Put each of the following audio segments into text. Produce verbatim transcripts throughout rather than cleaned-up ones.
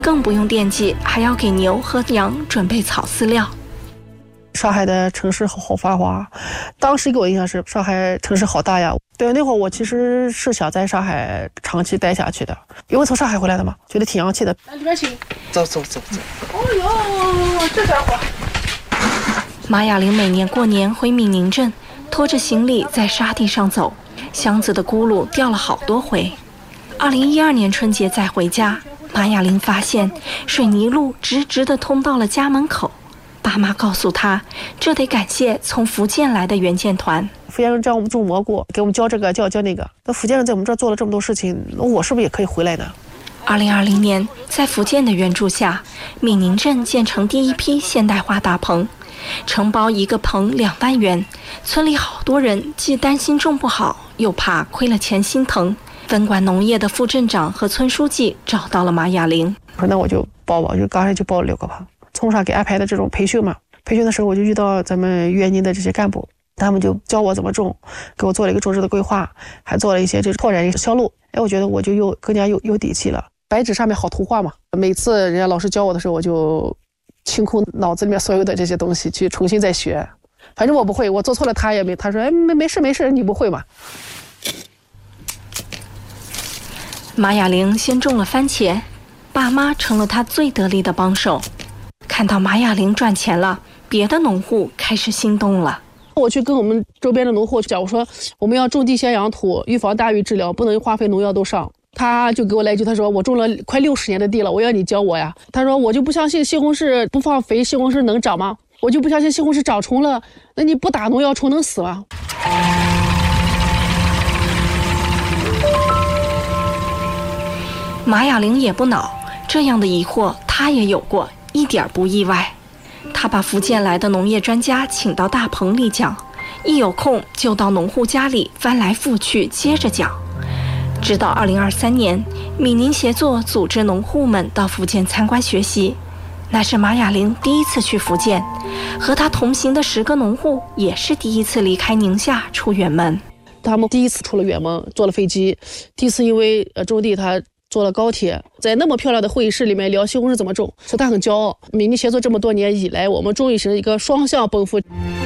更不用惦记还要给牛和羊准备草饲料。 上海的城市好繁华，当时给我印象是上海城市好大呀。对，那会儿我其实是想在上海长期待下去的，因为从上海回来的嘛，觉得挺洋气的。 来里边请， 走走走走。 哦呦，这家伙！ 马雅玲每年过年回闽宁镇，拖着行李在沙地上走，箱子的轱辘掉了好多回。二零一二年春节再回家，马雅玲发现水泥路直直地通到了家门口。爸妈告诉他，这得感谢从福建来的援建团。 福建人教我们种蘑菇，给我们教这个教教那个。那福建人在我们这儿做了这么多事情，那我是不是也可以回来呢？ 二零二零年，在福建的援助下，闽宁镇建成第一批现代化大棚，承包一个棚两万元。村里好多人既担心种不好，又怕亏了钱心疼。分管农业的副镇长和村书记找到了马雅玲， 说那我就报吧，我就刚才就报了六个棚。从上给安排的这种培训嘛，培训的时候我就遇到咱们援宁的这些干部，他们就教我怎么种，给我做了一个种植的规划，还做了一些这拓展一个销路。哎，我觉得我就又更加有有底气了。白纸上面好图画嘛，每次人家老师教我的时候，我就清空脑子里面所有的这些东西，去重新再学。反正我不会，我做错了他也没，他说哎没没事没事，你不会嘛。 马雅玲先种了番茄，爸妈成了她最得力的帮手。看到马雅玲赚钱了，别的农户开始心动了。 我去跟我们周边的农户讲，我说我们要种地先养土，预防大雨治疗，不能化肥农药都上。他就给我来一句，他说我种了快六十年的地了，我要你教我呀。他说我就不相信西红柿不放肥西红柿能长吗？我就不相信西红柿长虫了，那你不打农药虫能死吗？ 马雅玲也不恼，这样的疑惑她也有过，一点不意外。她把福建来的农业专家请到大棚里讲，一有空就到农户家里翻来覆去接着讲。直到二零二三年，闽宁协作组织农户们到福建参观学习，那是马雅玲第一次去福建，和她同行的十个农户也是第一次离开宁夏出远门。 他们第一次出了远门，坐了飞机，第一次因为呃种地他坐了高铁，在那么漂亮的会议室里面聊西红柿怎么种，说他很骄傲。闽宁协作这么多年以来，我们终于是一个双向奔赴。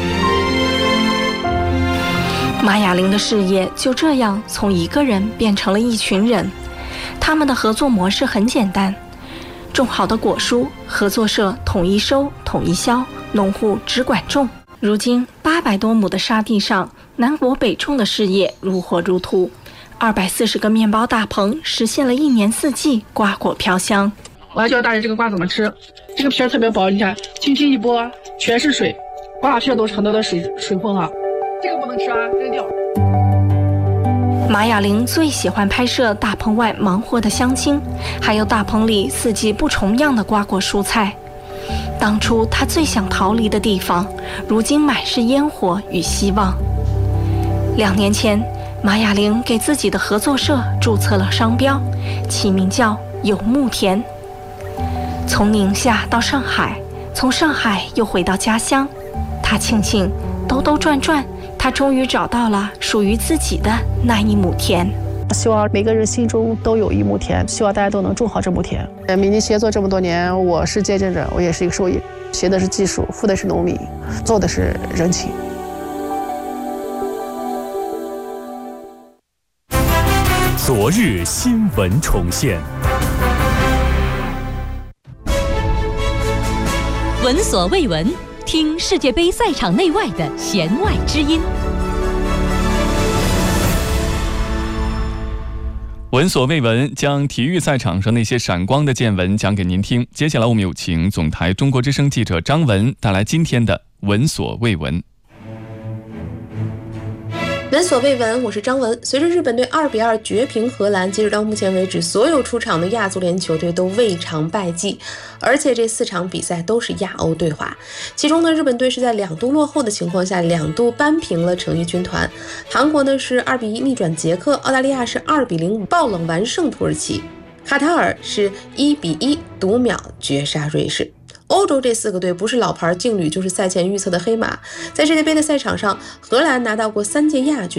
马雅玲的事业就这样从一个人变成了一群人。他们的合作模式很简单，种好的果蔬，合作社统一收统一销，农户只管种。如今八百多亩的沙地上，南国北种的事业如火如荼。二百四十个面包大棚实现了一年四季瓜果飘香。 我要教大家这个瓜怎么吃，这个皮儿特别薄，你看轻轻一剥全是水，瓜皮都是很多的水水分啊，这个不能吃啊，扔掉。 马雅玲最喜欢拍摄大棚外忙活的乡亲，还有大棚里四季不重样的瓜果蔬菜。当初她最想逃离的地方，如今满是烟火与希望。两年前，马雅玲给自己的合作社注册了商标，起名叫有木田。从宁夏到上海，从上海又回到家乡，她庆幸兜兜转转，她终于找到了属于自己的那一亩田。 希望每个人心中都有一亩田，希望大家都能种好这亩田。闽宁协作这么多年，我是见证者，我也是一个受益，学的是技术，富的是农民，做的是人情。 昨日新闻重现， 闻所未闻，听世界杯赛场内外的弦外之音。 闻所未闻，将体育赛场上那些闪光的见闻讲给您听。接下来我们有请总台中国之声记者张文带来今天的闻所未闻。 闻所未闻，我是张文。随着日本队二比二绝平荷兰，截止到目前为止，所有出场的亚足联球队都未尝败绩，而且这四场比赛都是亚欧对华。其中呢，日本队是在两度落后的情况下，两度扳平了诚意军团。韩国呢是二比一逆转捷克，澳大利亚是二比零爆冷完胜土耳其，卡塔尔是一比一读秒绝杀瑞士。欧洲这四个队不是老牌劲旅，就是赛前预测的黑马。在世界杯的赛场上，荷兰拿到过三届亚军，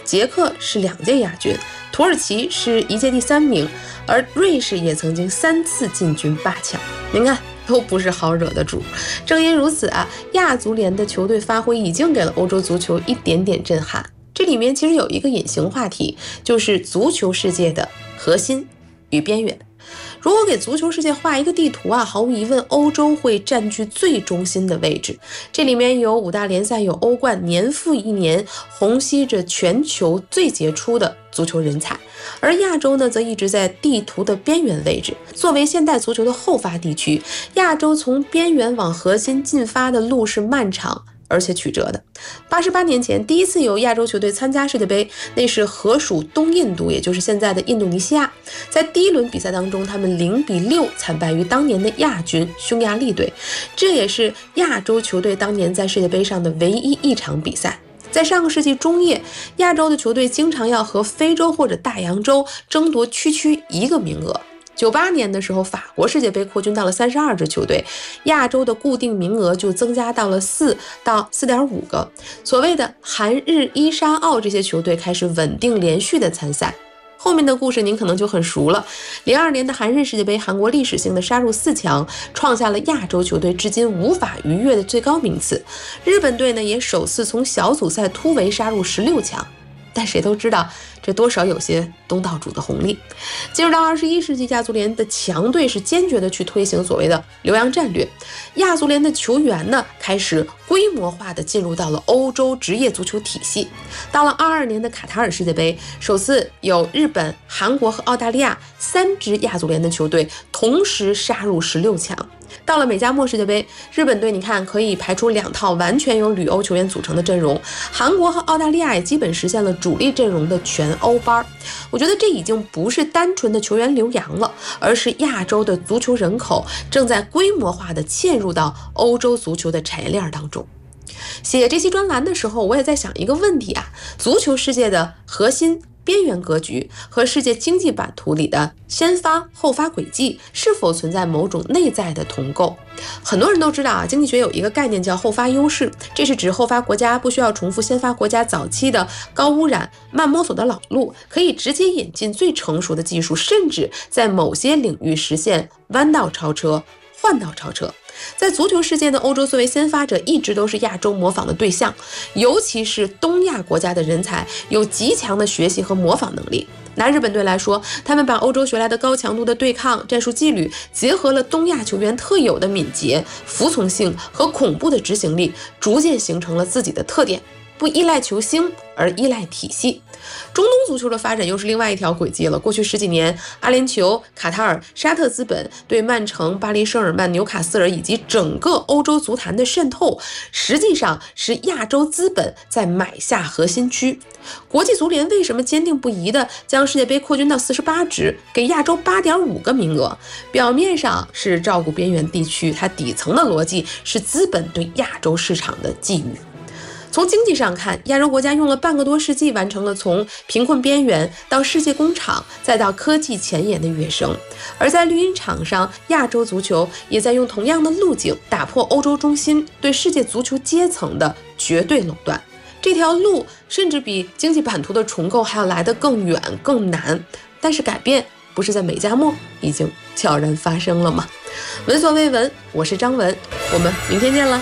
捷克是两届亚军，土耳其是一届第三名，而瑞士也曾经三次进军八强。您看，都不是好惹的主。正因如此啊，亚足联的球队发挥已经给了欧洲足球一点点震撼。这里面其实有一个隐形话题，就是足球世界的核心与边缘。如果给足球世界画一个地图啊，毫无疑问，欧洲会占据最中心的位置。这里面有五大联赛，有欧冠，年复一年虹吸着全球最杰出的足球人才。而亚洲呢，则一直在地图的边缘位置。作为现代足球的后发地区，亚洲从边缘往核心进发的路是漫长而且曲折的。八十八年前，第一次有亚洲球队参加世界杯，那是荷属东印度，也就是现在的印度尼西亚。在第一轮比赛当中，他们零比六惨败于当年的亚军匈牙利队，这也是亚洲球队当年在世界杯上的唯一一场比赛。在上个世纪中叶，亚洲的球队经常要和非洲或者大洋洲争夺区区一个名额。九八年的时候，法国世界杯扩军到了三十二支球队，亚洲的固定名额就增加到了四到四点五个。所谓的韩日伊沙澳这些球队开始稳定连续的参赛。后面的故事您可能就很熟了。零二年的韩日世界杯，韩国历史性的杀入四强，创下了亚洲球队至今无法逾越的最高名次。日本队呢，也首次从小组赛突围杀入十六强。但谁都知道，这多少有些东道主的红利。进入到二十一世纪，亚足联的强队是坚决的去推行所谓的留洋战略。亚足联的球员呢，开始规模化的进入到了欧洲职业足球体系。到了二二年的卡塔尔世界杯，首次有日本、韩国和澳大利亚三支亚足联的球队同时杀入十六强。到了美加墨世界杯，日本队你看可以排出两套完全由旅欧球员组成的阵容，韩国和澳大利亚也基本实现了主力阵容的全欧班。我觉得这已经不是单纯的球员留洋了，而是亚洲的足球人口正在规模化的嵌入到欧洲足球的产业链当中。写这期专栏的时候，我也在想一个问题啊，足球世界的核心边缘格局和世界经济版图里的先发后发轨迹是否存在某种内在的同构？很多人都知道啊，经济学有一个概念叫后发优势，这是指后发国家不需要重复先发国家早期的高污染、慢摸索的老路，可以直接引进最成熟的技术，甚至在某些领域实现弯道超车、换道超车。在足球世界呢，欧洲作为先发者一直都是亚洲模仿的对象，尤其是东亚国家的人才有极强的学习和模仿能力。拿日本队来说，他们把欧洲学来的高强度的对抗战术纪律，结合了东亚球员特有的敏捷、服从性和恐怖的执行力，逐渐形成了自己的特点，不依赖球星而依赖体系。中东足球的发展又是另外一条轨迹了。过去十几年，阿联酋、卡塔尔、沙特资本对曼城、巴黎圣日耳曼、纽卡斯尔以及整个欧洲足坛的渗透，实际上是亚洲资本在买下核心区。国际足联为什么坚定不移地将世界杯扩军到四十八支，给亚洲 八点五个名额？表面上是照顾边缘地区，它底层的逻辑是资本对亚洲市场的觊觎。从经济上看，亚洲国家用了半个多世纪完成了从贫困边缘到世界工厂再到科技前沿的跃升。而在绿茵场上，亚洲足球也在用同样的路径打破欧洲中心对世界足球阶层的绝对垄断。这条路甚至比经济版图的重构还要来得更远更难，但是改变不是在美加墨已经悄然发生了吗？闻所未闻，我是张文，我们明天见了。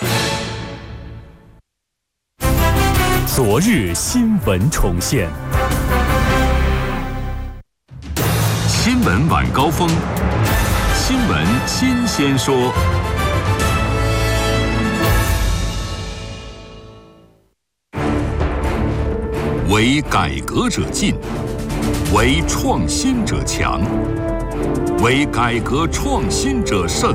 昨日新闻重现， 新闻晚高峰，新闻新鲜说。为改革者进，为创新者强，为改革创新者胜。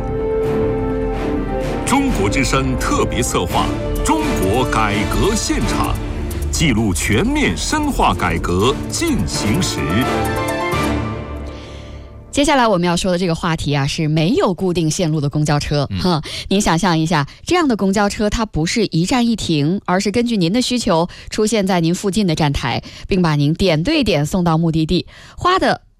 中国之声特别策划《中国改革现场》，记录全面深化改革进行时。 接下来我们要说的这个话题啊，是没有固定线路的公交车。嗯、哈，您想象一下，这样的公交车它不是一站一停，而是根据您的需求出现在您附近的站台，并把您点对点送到目的地，花的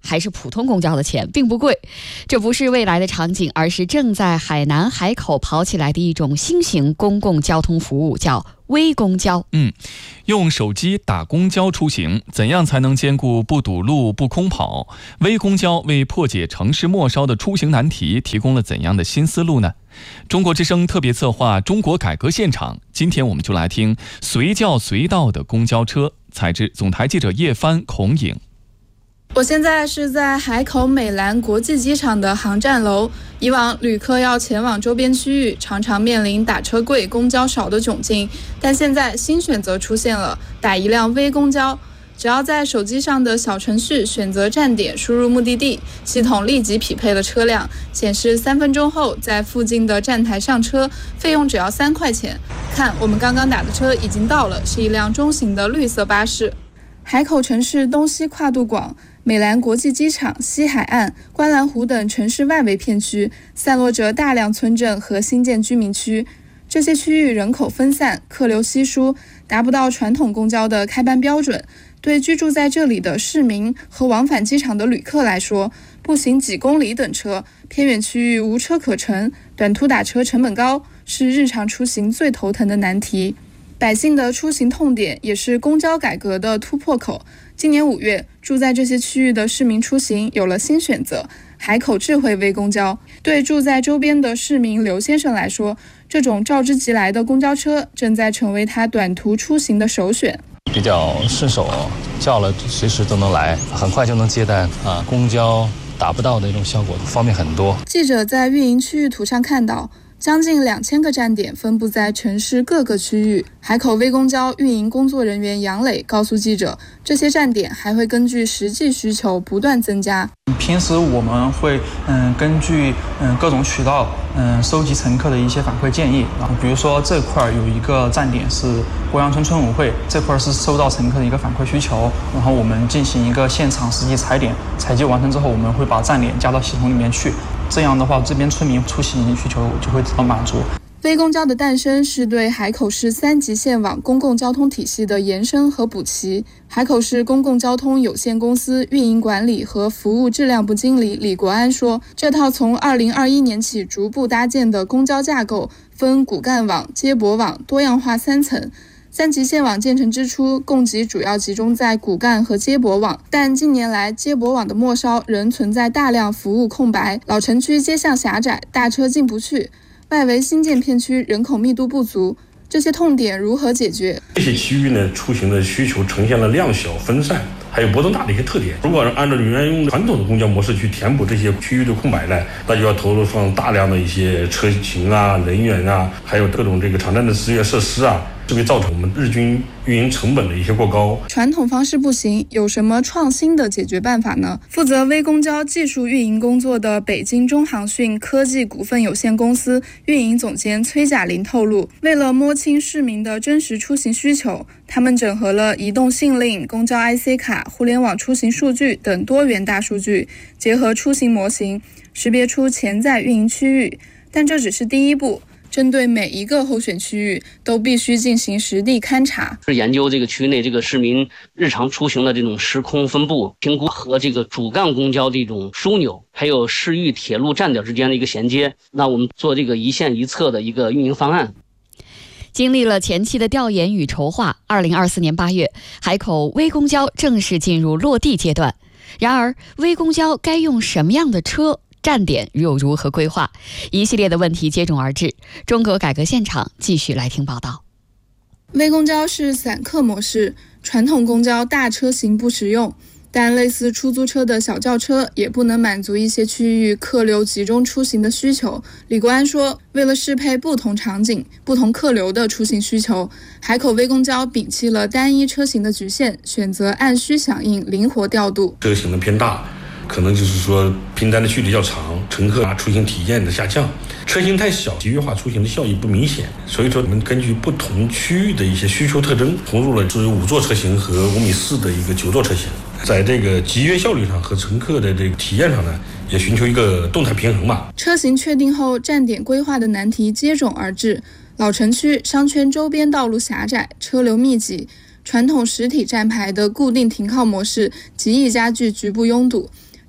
还是普通公交的钱，并不贵。这不是未来的场景，而是正在海南海口跑起来的一种新型公共交通服务，叫微公交。 嗯，用手机打公交出行，怎样才能兼顾不堵路、不空跑？微公交为破解城市末梢的出行难题提供了怎样的新思路呢？中国之声特别策划《中国改革现场》，今天我们就来听随叫随到的公交车。采自总台记者叶帆、孔颖。 我现在是在海口美兰国际机场的航站楼。以往旅客要前往周边区域，常常面临打车贵、公交少的窘境，但现在新选择出现了，打一辆微公交。只要在手机上的小程序选择站点，输入目的地，系统立即匹配了车辆，显示三分钟后在附近的站台上车，费用只要三块钱。看，我们刚刚打的车已经到了，是一辆中型的绿色巴士。海口城市东西跨度广，美兰国际机场、西海岸、观澜湖等城市外围片区散落着大量村镇和新建居民区，这些区域人口分散，客流稀疏，达不到传统公交的开班标准。对居住在这里的市民和往返机场的旅客来说，步行几公里等车，偏远区域无车可乘，短途打车成本高，是日常出行最头疼的难题。百姓的出行痛点也是公交改革的突破口。今年五月，住在这些区域的市民出行有了新选择，海口智慧微公交。对住在周边的市民刘先生来说，这种召之即来的公交车正在成为他短途出行的首选。 比较顺手，叫了随时都能来，很快就能接单啊。公交达不到的一种效果，方便很多。 记者在运营区域图上看到，将近两千个站点分布在城市各个区域。海口微公交运营工作人员杨磊告诉记者，这些站点还会根据实际需求不断增加。 平时我们会嗯根据嗯各种渠道嗯收集乘客的一些反馈建议，然后比如说这块有一个站点是鄱阳村村委会，这块是收到乘客的一个反馈需求，然后我们进行一个现场实际踩点，采集完成之后，我们会把站点加到系统里面去，这样的话这边村民出行需求就会得到满足。 微公交的诞生是对海口市三级线网公共交通体系的延伸和补齐。海口市公共交通有限公司运营管理和服务质量部经理李国安说，这套从二零二一年起逐步搭建的公交架构分骨干网、接驳网多样化三层。三级线网建成之初，供给主要集中在骨干和接驳网，但近年来接驳网的末梢仍存在大量服务空白，老城区街巷狭窄，大车进不去，外围新建片区人口密度不足，这些痛点如何解决？ 这些区域呢，出行的需求呈现了量小分散还有波动大的一些特点。如果按照原用传统的公交模式去填补这些区域的空白呢，那就要投入上大量的一些车型啊、人员啊，还有各种这个场站的资源设施啊，这会造成我们日均运营成本的一些过高。 传统方式不行，有什么创新的解决办法呢？负责微公交技术运营工作的北京中航讯科技股份有限公司运营总监崔甲林透露，为了摸清市民的真实出行需求，他们整合了移动信令、公交 I C 卡、互联网出行数据等多元大数据，结合出行模型，识别出潜在运营区域。但这只是第一步，针对每一个候选区域都必须进行实地勘察， 是研究这个区内这个市民日常出行的这种时空分布，评估和这个主干公交的一种枢纽，还有市域铁路站点之间的一个衔接。那我们做这个一线一策的一个运营方案。 经历了前期的调研与筹划，二零二四年八月，海口微公交正式进入落地阶段。然而，微公交该用什么样的车？站点又如何规划？一系列的问题接踵而至。中国改革现场继续来听报道。 微公交是散客模式，传统公交大车型不实用，但类似出租车的小轿车也不能满足一些区域客流集中出行的需求。李国安说，为了适配不同场景、不同客流的出行需求，海口微公交摒弃了单一车型的局限，选择按需响应，灵活调度。 车型的偏大，可能就是说拼单的距离较长，乘客啊出行体验的下降；车型太小，集约化出行的效益不明显。所以说，我们根据不同区域的一些需求特征，投入了是五座车型和五米四的一个九座车型。在这个集约效率上和乘客的这个体验上呢，也寻求一个动态平衡嘛。 车型确定后，站点规划的难题接踵而至。老城区商圈周边道路狭窄，车流密集，传统实体站牌的固定停靠模式极易加剧局部拥堵。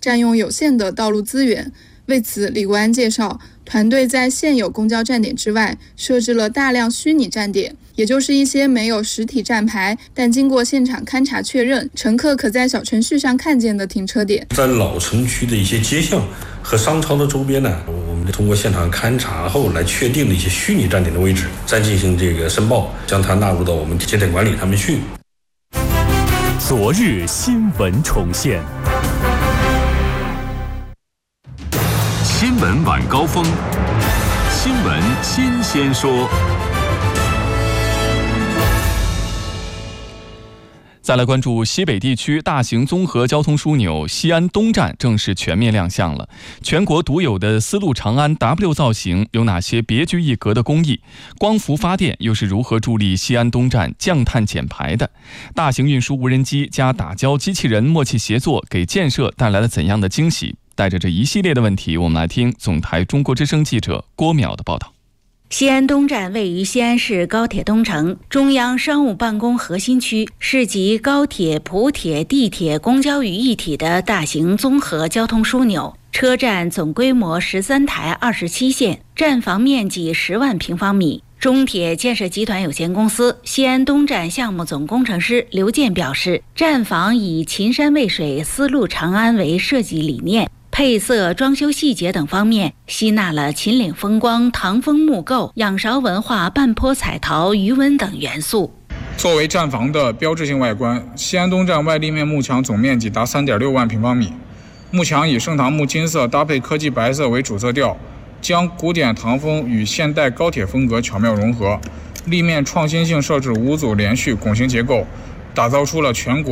占用有限的道路资源。为此，李国安介绍，团队在现有公交站点之外设置了大量虚拟站点，也就是一些没有实体站牌，但经过现场勘查确认，乘客可在小程序上看见的停车点。 在老城区的一些街巷和商超的周边呢，我们通过现场勘查后来确定的一些虚拟站点的位置，再进行这个申报，将它纳入到我们节点管理他们去。 昨日新闻重现。 新闻晚高峰，新闻新鲜说。 再来关注西北地区大型综合交通枢纽西安东站正式全面亮相了。全国独有的丝路长安 W 造型有哪些别具一格的工艺？光伏发电又是如何助力西安东站降碳减排的？大型运输无人机加打胶机器人默契协作，给建设带来了怎样的惊喜？带着这一系列的问题，我们来听总台中国之声记者郭淼的报道。 西安东站位于西安市高铁东城中央商务办公核心区，是集高铁、普铁、地铁、公交于一体的大型综合交通枢纽。车站总规模十三台二十七线，站房面积十万平方米。中铁建设集团有限公司西安东站项目总工程师刘健表示，站房以秦山渭水、丝路长安为设计理念，配色、装修细节等方面吸纳了秦岭风光、唐风木构、仰韶文化、半坡彩陶、余纹等元素。 作为站房的标志性外观，西安东站外立面幕墙总面积达 三点六万平方米，幕墙以盛唐木金色搭配科技白色为主色调，将古典唐风与现代高铁风格巧妙融合。立面创新性设置五组连续拱形结构，打造出了全国